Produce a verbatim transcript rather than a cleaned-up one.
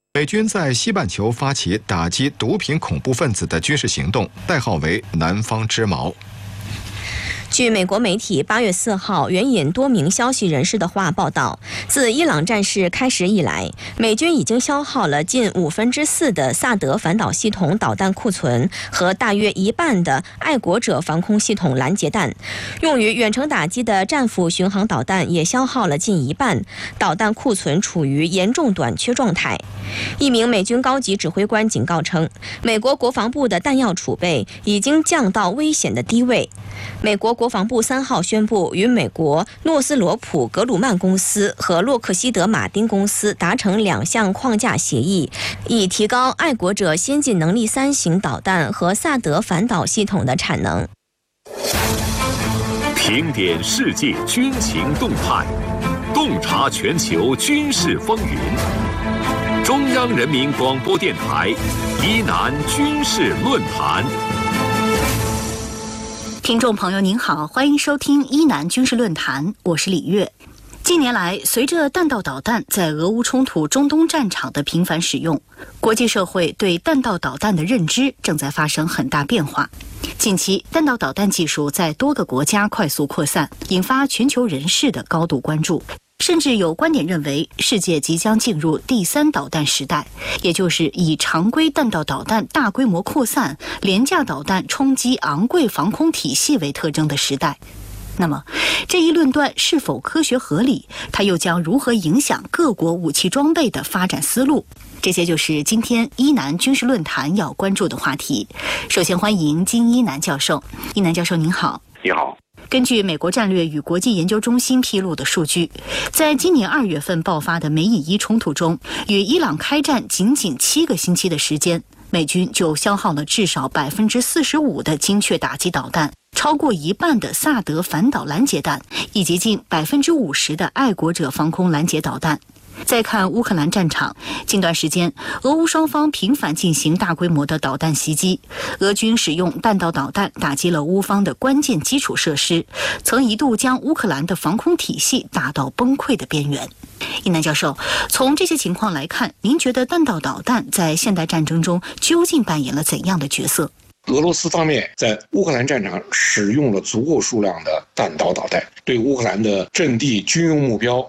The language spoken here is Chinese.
美军在西半球发起打击毒品恐怖分子的军事行动，代号为“南方之矛”。 据美国媒体八月四号援引多名消息人士的话报道，自伊朗战事开始以来，美军已经消耗了近五分之四的萨德反导系统导弹库存和大约一半的爱国者防空系统拦截弹，用于远程打击的战斧巡航导弹也消耗了近一半，导弹库存处于严重短缺状态。一名美军高级指挥官警告称，美国国防部的弹药储备已经降到危险的低位。美国国防部三号宣布，与美国诺斯罗普格鲁曼公司和洛克希德马丁公司达成两项框架协议，以提高爱国者先进能力三型导弹和萨德反导系统的产能。 评点世界军情动态，洞察全球军事风云。中央人民广播电台伊南军事论坛。 听众朋友您好，欢迎收听伊南军事论坛，我是李月。近年来，随着弹道导弹在俄乌冲突中东战场的频繁使用，国际社会对弹道导弹的认知正在发生很大变化。近期，弹道导弹技术在多个国家快速扩散，引发全球人士的高度关注。甚至有观点认为，世界即将进入第三导弹时代，也就是以常规弹道导弹大规模扩散、廉价导弹冲击昂贵防空体系为特征的时代。那么，这一论断是否科学合理？它又将如何影响各国武器装备的发展思路？这些就是今天伊南军事论坛要关注的话题。首先欢迎金一南教授。一南教授您好。 你好。 根据美国战略与国际研究中心披露的数据，在今年二月份爆发的美以伊冲突中，与伊朗开战仅仅七个星期的时间，美军就消耗了至少百分之四十五的精确打击导弹，超过一半的萨德反导拦截弹，以及近百分之五十的爱国者防空拦截导弹。再看乌克兰战场，近段时间，俄乌双方频繁进行大规模的导弹袭击，俄军使用弹道导弹打击了乌方的关键基础设施，曾一度将乌克兰的防空体系打到崩溃的边缘。一南教授，从这些情况来看，您觉得弹道导弹在现代战争中究竟扮演了怎样的角色？ 俄罗斯方面在乌克兰战场使用了足够数量的弹道导弹，对乌克兰的阵地军用目标